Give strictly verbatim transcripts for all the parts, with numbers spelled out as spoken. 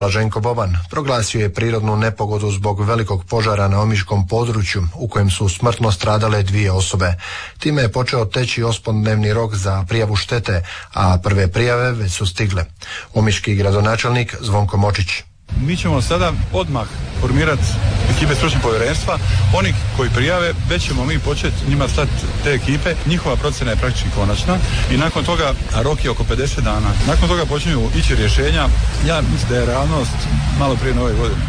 Blaženko Boban proglasio je prirodnu nepogodu zbog velikog požara na omiškom području u kojem su smrtno stradale dvije osobe. Time je počeo teći ospondnevni rok za prijavu štete, a prve prijave već su stigle. Omiški gradonačelnik Zvonko Močić. Mi ćemo sada odmah formirati ekipe stručnog povjerenstva. Oni koji prijave, već ćemo mi početi njima slati te ekipe. Njihova procjena je praktički konačna i nakon toga, a rok je oko pedeset dana, nakon toga počinju ići rješenja. Ja mislim da je realnost malo prije nove godine.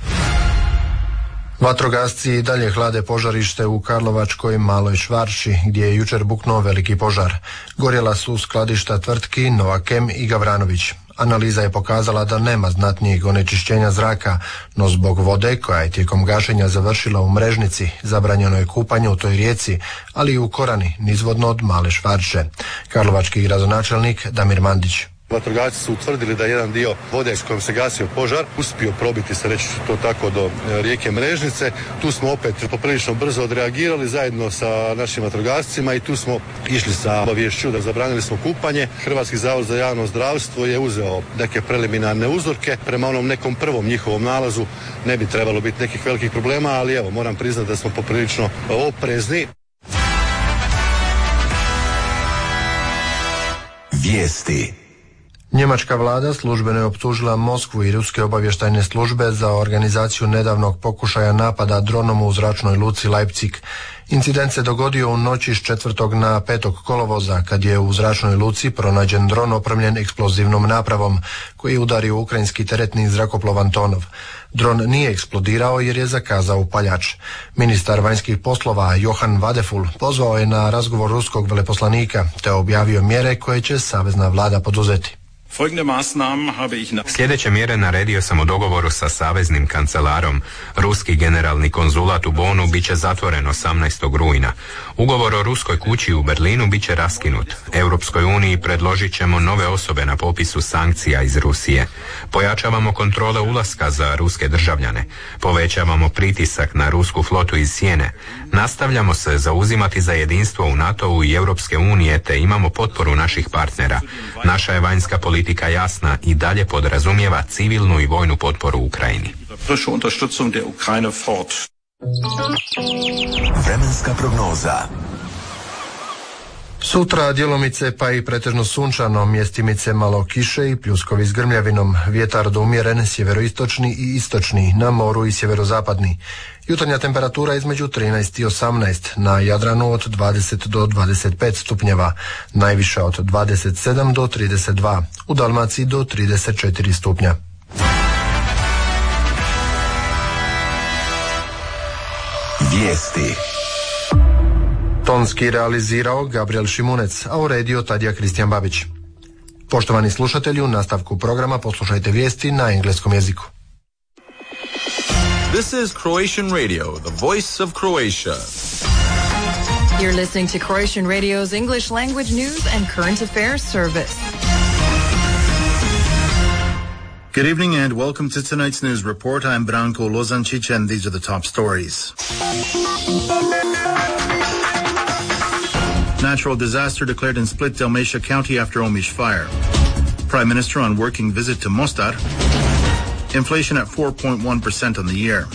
Vatrogasci dalje hlade požarište u Karlovačkoj Maloj Švarši, gdje je jučer buknuo veliki požar. Gorjela su skladišta tvrtki Novakem i Gavranović. Analiza je pokazala da nema znatnijeg onečišćenja zraka, no zbog vode koja je tijekom gašenja završila u Mrežnici, zabranjeno je kupanje u toj rijeci, ali i u Korani, nizvodno od Male Švarše. Karlovački gradonačelnik Damir Mandić. Vatrogasci su utvrdili da jedan dio vode s kojom se gasio požar uspio probiti se, reći to tako, do rijeke Mrežnice. Tu smo opet poprilično brzo odreagirali zajedno sa našim vatrogascima i tu smo išli sa obaviješću da zabranili smo kupanje. Hrvatski zavod za javno zdravstvo je uzeo neke preliminarne uzorke. Prema onom nekom prvom njihovom nalazu ne bi trebalo biti nekih velikih problema, ali evo, moram priznati da smo poprilično oprezni. Vijesti. Njemačka vlada službeno je optužila Moskvu i ruske obavještajne službe za organizaciju nedavnog pokušaja napada dronom u zračnoj luci Leipzig. Incident se dogodio u noći s četvrtog na petog kolovoza, kad je u zračnoj luci pronađen dron opremljen eksplozivnom napravom, koji je udario ukrajinski teretni zrakoplov Antonov. Dron nije eksplodirao jer je zakazao upaljač. Ministar vanjskih poslova Johan Vadeful pozvao je na razgovor ruskog veleposlanika te objavio mjere koje će savezna vlada poduzeti. Sljedeće mjere naredio sam u dogovoru sa saveznim kancelarom. Ruski generalni konzulat u Bonu bit će zatvoren osamnaestog rujna. Ugovor o ruskoj kući u Berlinu bit će raskinut. Europskoj uniji predložit ćemo nove osobe na popisu sankcija iz Rusije. Pojačavamo kontrole ulaska za ruske državljane. Povećavamo pritisak na rusku flotu iz Sjene. Nastavljamo se zauzimati za jedinstvo u NATO-u i Europske unije te imamo potporu naših partnera. Naša je vanjska politika Politika jasna i dalje podrazumijeva civilnu i vojnu potporu Ukrajini. Vremenska prognoza. Sutra djelomice pa i pretežno sunčano, mjestimice malo kiše i pljuskovi s grmljavinom, vjetar do umjeren sjeveroistočni i istočni, na moru i sjeverozapadni. Jutarnja temperatura između trinaest i osamnaest, na Jadranu od dvadeset do dvadeset pet stupnjeva, najviša od dvadeset sedam do trideset dva, u Dalmaciji do trideset četiri stupnja. Vijesti. Tonski realizirao Gabriel Šimunec, a uredio Tadija Kristijan Babić. Poštovani slušatelji, u nastavku programa poslušajte vijesti na engleskom jeziku. This is Croatian Radio, the voice of Croatia. You're listening to Croatian Radio's English language news and current affairs service. Good evening and welcome to tonight's news report. I'm Branko Lozančić and these are the top stories. Natural disaster declared in Split, Dalmatia County after Omiš fire. Prime Minister on working visit to Mostar. Inflation at four point one percent on the year.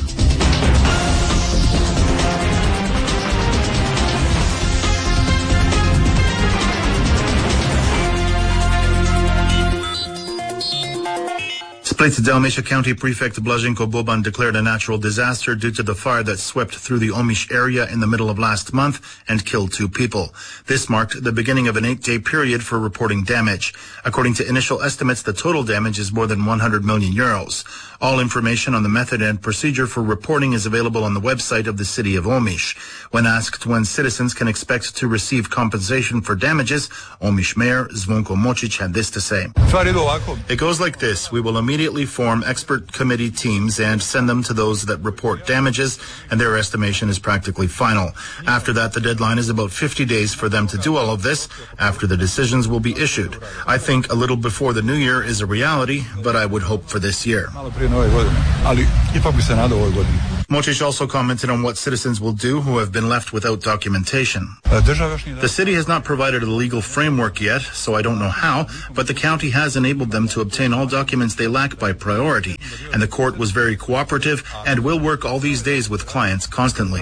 Split, Dalmatia County Prefect Blaženko Boban declared a natural disaster due to the fire that swept through the Omiš area in the middle of last month and killed two people. This marked the beginning of an eight-day period for reporting damage. According to initial estimates, the total damage is more than one hundred million euros. All information on the method and procedure for reporting is available on the website of the city of Omiš. When asked when citizens can expect to receive compensation for damages, Omiš Mayor Zvonko Močić had this to say. It goes like this. We will immediately form expert committee teams and send them to those that report damages, and their estimation is practically final. After that, the deadline is about fifty days for them to do all of this. After the decisions will be issued. I think a little before the new year is a reality, but I would hope for this year. Malo prije nove godine, ali ipak bi se nadao ovoj godini. Močić also commented on what citizens will do who have been left without documentation. The city has not provided a legal framework yet, so I don't know how, but the county has enabled them to obtain all documents they lack by priority, and the court was very cooperative and will work all these days with clients constantly.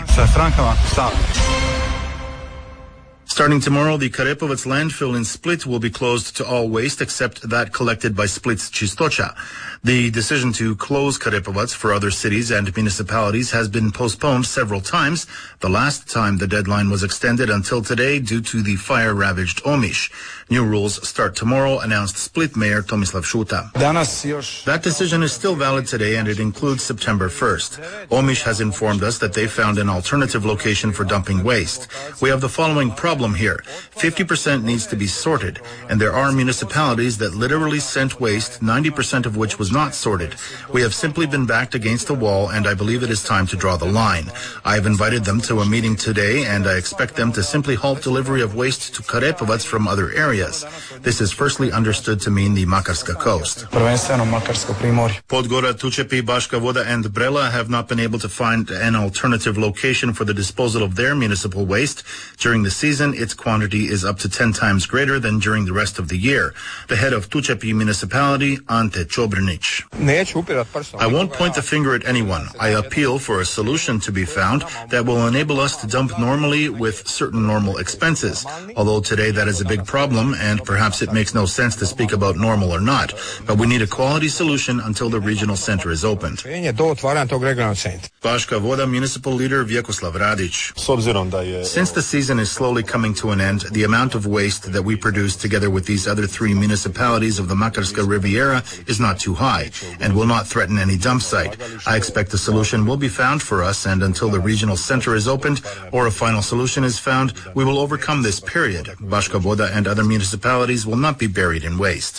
Starting tomorrow, the Karepovac landfill in Split will be closed to all waste except that collected by Split's Čistoća. The decision to close Karepovac for other cities and municipalities has been postponed several times. The last time the deadline was extended until today due to the fire-ravaged Omiš. New rules start tomorrow, announced Split Mayor Tomislav Šuta. That decision is still valid today, and it includes September first. Omiš has informed us that they found an alternative location for dumping waste. We have the following problem here. fifty percent needs to be sorted, and there are municipalities that literally sent waste, ninety percent of which was not sorted. We have simply been backed against a wall, and I believe it is time to draw the line. I have invited them to a meeting today, and I expect them to simply halt delivery of waste to Karepovac from other areas. This is firstly understood to mean the Makarska coast. Podgora, Tučepi, Baška Voda, and Brela have not been able to find an alternative location for the disposal of their municipal waste. During the season, its quantity is up to ten times greater than during the rest of the year. The head of Tučepi municipality, Ante Čobrnić. I won't point the finger at anyone. I appeal for a solution to be found that will enable us to dump normally with certain normal expenses. Although today that is a big problem, and perhaps it makes no sense to speak about normal or not, but we need a quality solution until the regional center is opened. Baška Voda municipal leader Vjekoslav Radić. Since the season is slowly coming to an end, the amount of waste that we produce together with these other three municipalities of the Makarska Riviera is not too high and will not threaten any dump site. I expect a solution will be found for us, and until the regional center is opened or a final solution is found, we will overcome this period. Baška Voda and other municipalities will not be buried in waste.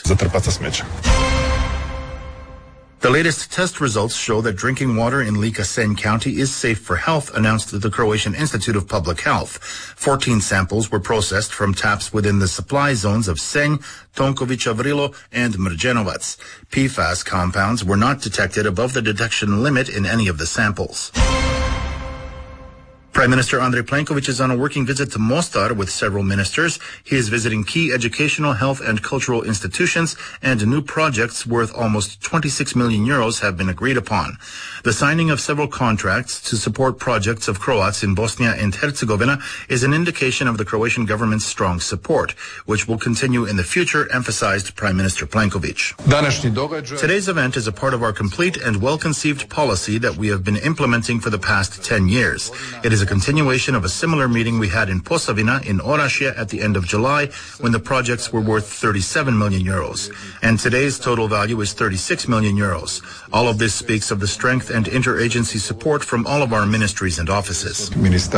The latest test results show that drinking water in Lika Senj County is safe for health, announced the Croatian Institute of Public Health. fourteen samples were processed from taps within the supply zones of Senj, Tonkovića Vrilo, and Mrđenovac. P F A S compounds were not detected above the detection limit in any of the samples. Prime Minister Andrej Plenković is on a working visit to Mostar with several ministers. He is visiting key educational, health, and cultural institutions, and new projects worth almost twenty-six million euros have been agreed upon. The signing of several contracts to support projects of Croats in Bosnia and Herzegovina is an indication of the Croatian government's strong support, which will continue in the future, emphasized Prime Minister Plenković. Today's event is a part of our complete and well-conceived policy that we have been implementing for the past ten years. It is a continuation of a similar meeting we had in Posavina in Orašje at the end of July, when the projects were worth thirty-seven million euros. And today's total value is thirty-six million euros. All of this speaks of the strength and interagency support from all of our ministries and offices.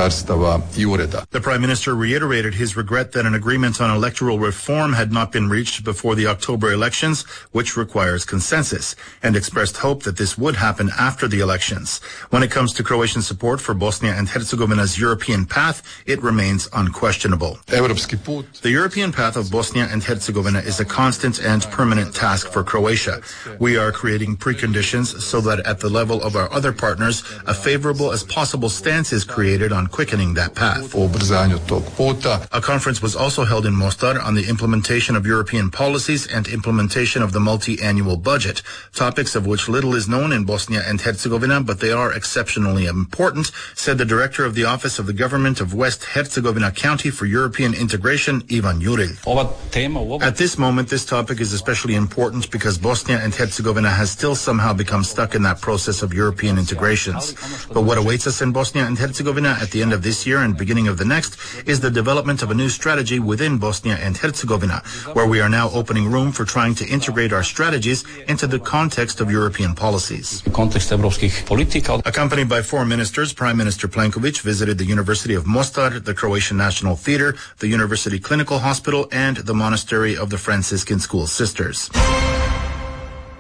The Prime Minister reiterated his regret that an agreement on electoral reform had not been reached before the October elections, which requires consensus, and expressed hope that this would happen after the elections. When it comes to Croatian support for Bosnia and Herzegovina's European path, it remains unquestionable. The European path of Bosnia and Herzegovina is a constant and permanent task for Croatia. We are creating preconditions so that at the level of our other partners, a favorable as possible stance is created on quickening that path. A conference was also held in Mostar on the implementation of European policies and implementation of the multi-annual budget, topics of which little is known in Bosnia and Herzegovina, but they are exceptionally important, said the director of the Office of the Government of West Herzegovina County for European Integration, Ivan Juril. At this moment, this topic is especially important because Bosnia and Herzegovina has still somehow become stuck in that process of European integrations. But what awaits us in Bosnia and Herzegovina at the end of this year and beginning of the next is the development of a new strategy within Bosnia and Herzegovina, where we are now opening room for trying to integrate our strategies into the context of European policies. Accompanied by four ministers, Prime Minister Plenković visited the University of Mostar, the Croatian National Theatre, the University Clinical Hospital, and the Monastery of the Franciscan School Sisters.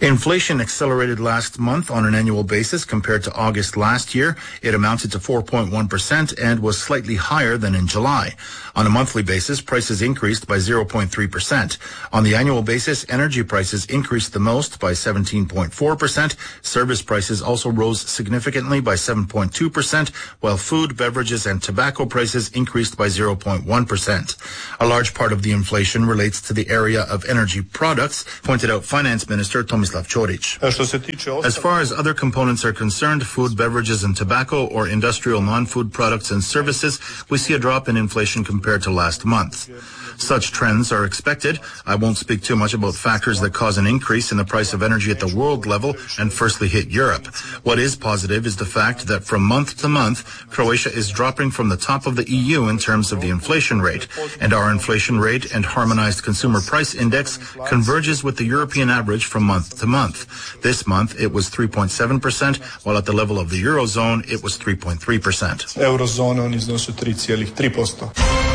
Inflation accelerated last month on an annual basis compared to August last year. It amounted to four point one percent and was slightly higher than in July. On a monthly basis, prices increased by zero point three percent. On the annual basis, energy prices increased the most by seventeen point four percent. Service prices also rose significantly by seven point two percent, while food, beverages, and tobacco prices increased by zero point one percent. A large part of the inflation relates to the area of energy products, pointed out Finance Minister Tomislav Ćorić. As far as other components are concerned, food, beverages, and tobacco, or industrial non-food products and services, we see a drop in inflation compared to last month. Such trends are expected. I won't speak too much about factors that cause an increase in the price of energy at the world level and firstly hit Europe. What is positive is the fact that from month to month, Croatia is dropping from the top of the E U in terms of the inflation rate, and our inflation rate and harmonized consumer price index converges with the European average from month to month. This month, it was three point seven percent, while at the level of the Eurozone, it was three point three percent. Eurozone on iznosu tri zarez tri posto.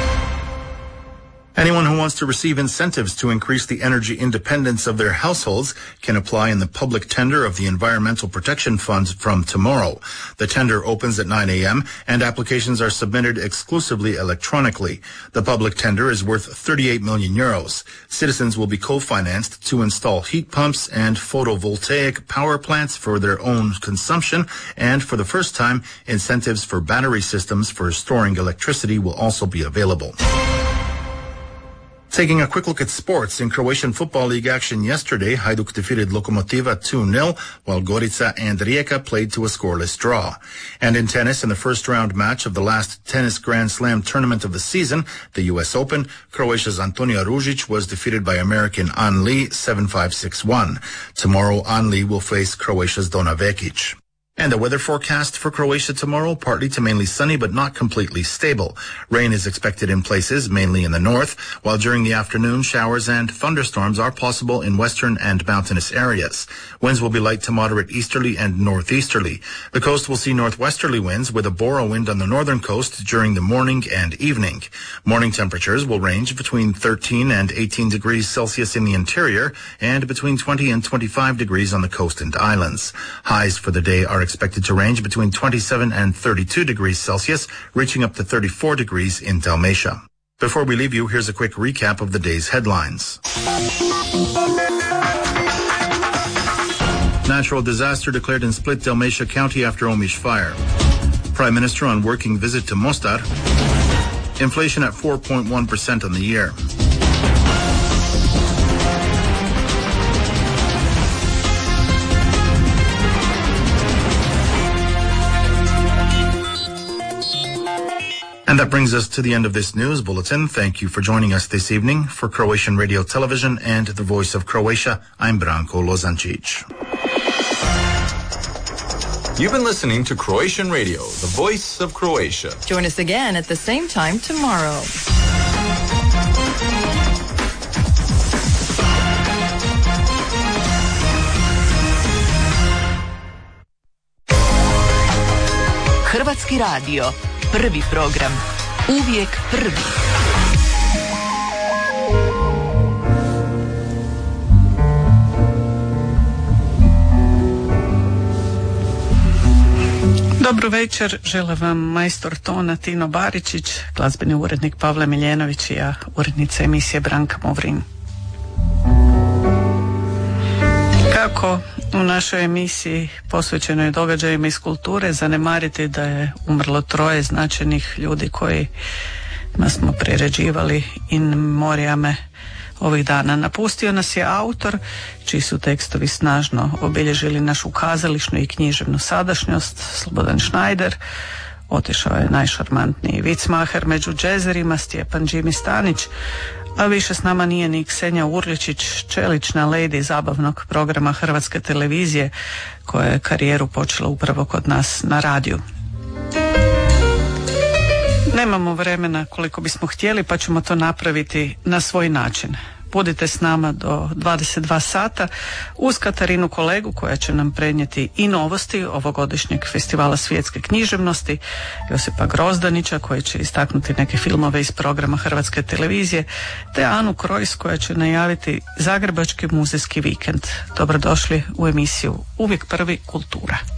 Anyone who wants to receive incentives to increase the energy independence of their households can apply in the public tender of the Environmental Protection Fund from tomorrow. The tender opens at nine a.m. and applications are submitted exclusively electronically. The public tender is worth thirty-eight million euros. Citizens will be co-financed to install heat pumps and photovoltaic power plants for their own consumption, and for the first time, incentives for battery systems for storing electricity will also be available. Taking a quick look at sports, in Croatian Football League action yesterday, Hajduk defeated Lokomotiva two nil, while Gorica and Rijeka played to a scoreless draw. And in tennis, in the first round match of the last tennis Grand Slam tournament of the season, the U S Open, Croatia's Antonija Ružić was defeated by American An Li seven five six one. Tomorrow, An Li will face Croatia's Dona Vekic. And the weather forecast for Croatia tomorrow, partly to mainly sunny but not completely stable. Rain is expected in places, mainly in the north, while during the afternoon, showers and thunderstorms are possible in western and mountainous areas. Winds will be light to moderate easterly and northeasterly. The coast will see northwesterly winds with a bora wind on the northern coast during the morning and evening. Morning temperatures will range between thirteen and eighteen degrees Celsius in the interior and between twenty and twenty-five degrees on the coast and islands. Highs for the day are expected to range between twenty-seven and thirty-two degrees Celsius, reaching up to thirty-four degrees in Dalmatia. Before we leave you, here's a quick recap of the day's headlines. Natural disaster declared in Split, Dalmatia County after Omiš fire. Prime Minister on working visit to Mostar. Inflation at four point one percent on the year. And that brings us to the end of this news bulletin. Thank you for joining us this evening. For Croatian Radio Television and the Voice of Croatia, I'm Branko Lozancic. You've been listening to Croatian Radio, the Voice of Croatia. Join us again at the same time tomorrow. Hrvatski radio. Prvi program. Uvijek prvi. Dobro večer, žele vam majstor tona Tino Baričić, glazbeni urednik Pavle Miljenović i ja, urednica emisije Branka Movrin. Kako u našoj emisiji posvećenoj događajima iz kulture zanemariti da je umrlo troje značajnih ljudi kojima smo priređivali in memoriame ovih dana. Napustio nas je autor čiji su tekstovi snažno obilježili našu kazališnu i književnu sadašnjost, Slobodan Schneider. Otišao je najšarmantniji vicmaher među džezerima, Stjepan Jimmy Stanić, a više s nama nije ni Ksenija Urličić, čelična lady zabavnog programa Hrvatske televizije, koja je karijeru počela upravo kod nas na radiju. Nemamo vremena koliko bismo htjeli, pa ćemo to napraviti na svoj način. Budite s nama do dvadeset dva sata uz Katarinu Kolegu koja će nam prenijeti i novosti ovogodišnjeg festivala svjetske književnosti, Josipa Grozdanića koji će istaknuti neke filmove iz programa Hrvatske televizije, te Anu Krojs koja će najaviti Zagrebački muzejski vikend. Dobrodošli u emisiju Uvijek prvi kultura.